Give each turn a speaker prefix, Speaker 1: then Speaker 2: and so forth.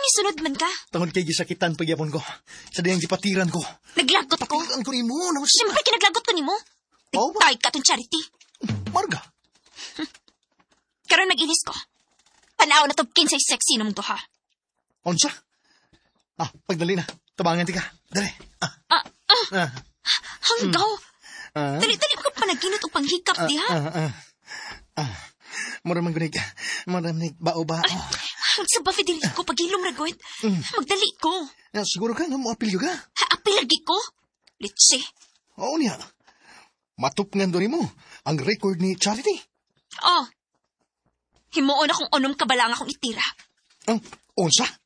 Speaker 1: sunod man ka.
Speaker 2: Tungod kay gisakitan pagyapon ko. Sa diyang gipatiran ko.
Speaker 1: Naglagot ko.
Speaker 2: Patiran ko ni mo.
Speaker 1: Siyempre kinaglagot ko ni mo.
Speaker 2: Oh,
Speaker 1: Tigtay ka tong Charity.
Speaker 2: Marga.
Speaker 1: Karon mag-inis ko. Tanaw na tubkin sa sexy namong duha.
Speaker 2: Onsa? Pagdali na. Tabangan ti ka. Dali.
Speaker 1: Hanggaw. Dali-dali mo ka panaginot o panghikap di ha?
Speaker 2: Maraming gunig. Maraming bao-bao.
Speaker 1: Sa ba, Federico, pag-ilom na goit? Magdali ko.
Speaker 2: Siguro ka nga mo apilyo ka?
Speaker 1: Apil lagi ko? Litsi.
Speaker 2: Oo niya. Matupngan doon mo ang record ni Charity.
Speaker 1: Himuon akong onom kabalang akong itira.
Speaker 2: Unsa?